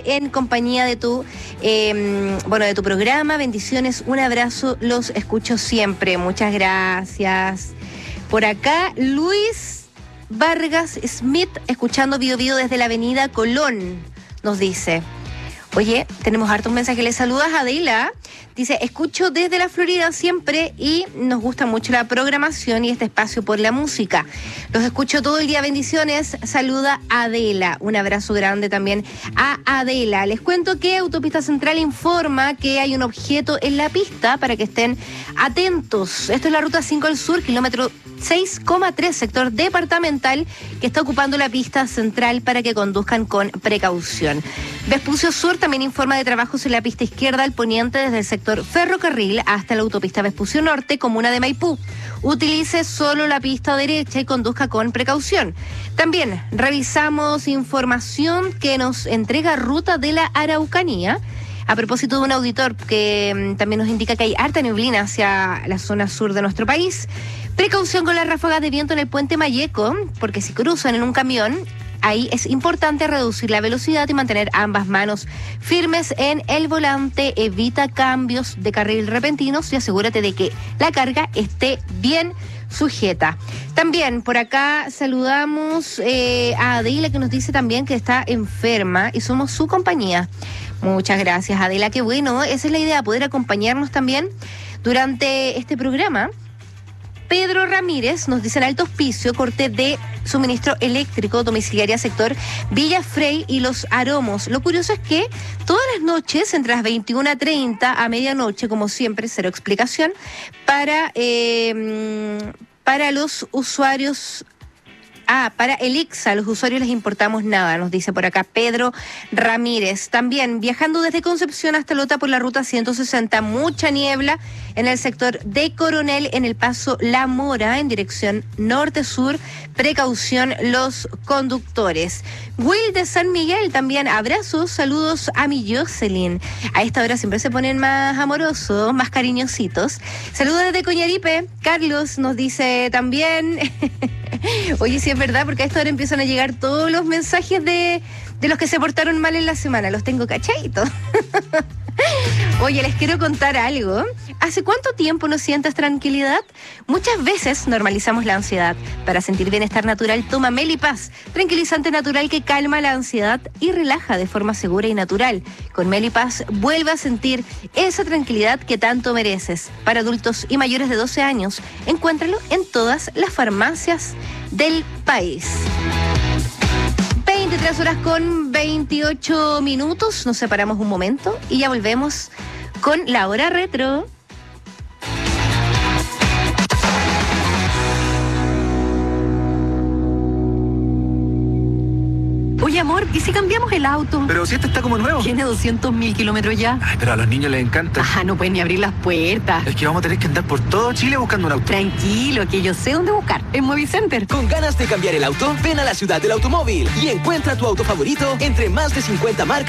en compañía de tu programa. Bendiciones, un abrazo, los escucho siempre. Muchas gracias. Por acá, Luis Vargas Smith, escuchando Bio Bio desde la avenida Colón, nos dice. Oye, tenemos hartos mensajes. Le saludas a Adela. Dice, escucho desde la Florida siempre y nos gusta mucho la programación y este espacio por la música. Los escucho todo el día. Bendiciones. Saluda Adela. Un abrazo grande también a Adela. Les cuento que Autopista Central informa que hay un objeto en la pista para que estén atentos. Esto es la ruta 5 al sur, kilómetro 6,3, sector departamental, que está ocupando la pista central para que conduzcan con precaución. Vespucio Sur también informa de trabajos en la pista izquierda al poniente desde el sector ferrocarril hasta la autopista Vespucio Norte, comuna de Maipú. Utilice solo la pista derecha y conduzca con precaución. También revisamos información que nos entrega Ruta de la Araucanía, a propósito de un auditor que también nos indica que hay harta neblina hacia la zona sur de nuestro país. Precaución con las ráfagas de viento en el puente Mayeco, porque si cruzan en un camión, ahí es importante reducir la velocidad y mantener ambas manos firmes en el volante. Evita cambios de carril repentinos y asegúrate de que la carga esté bien sujeta. También por acá saludamos a Adela, que nos dice también que está enferma y somos su compañía. Muchas gracias, Adela, qué bueno. Esa es la idea, poder acompañarnos también durante este programa. Pedro Ramírez nos dice: en Alto Hospicio, corte de suministro eléctrico domiciliaria sector Villa Frey y Los Aromos. Lo curioso es que todas las noches, entre las 21:30 a medianoche, como siempre, cero explicación, para los usuarios. Para Elixa, los usuarios les importamos nada, nos dice por acá Pedro Ramírez. También viajando desde Concepción hasta Lota por la ruta 160, mucha niebla en el sector de Coronel, en el paso La Mora, en dirección norte-sur. Precaución los conductores. Will de San Miguel, también abrazos, saludos a mi Jocelyn. A esta hora siempre se ponen más amorosos, más cariñositos. Saludos desde Coñaripe. Carlos nos dice también... Oye, sí es verdad, porque a esta hora empiezan a llegar todos los mensajes de los que se portaron mal en la semana. Los tengo cachaditos. Oye, les quiero contar algo. ¿Hace cuánto tiempo no sientes tranquilidad? Muchas veces normalizamos la ansiedad. Para sentir bienestar natural, toma Melipaz, tranquilizante natural que calma la ansiedad y relaja de forma segura y natural. Con Melipaz vuelve a sentir esa tranquilidad que tanto mereces. Para adultos y mayores de 12 años, encuéntralo en todas las farmacias del país. 23:28. Nos separamos un momento y ya volvemos con la hora retro. Oye, amor, ¿y si cambiamos el auto? Pero si este está como nuevo. Tiene 200.000 kilómetros ya. Ay, pero a los niños les encanta. No pueden ni abrir las puertas. Es que vamos a tener que andar por todo Chile buscando un auto. Tranquilo, que yo sé dónde buscar. En Movicenter. ¿Con ganas de cambiar el auto? Ven a la ciudad del automóvil y encuentra tu auto favorito entre más de 50 marcas.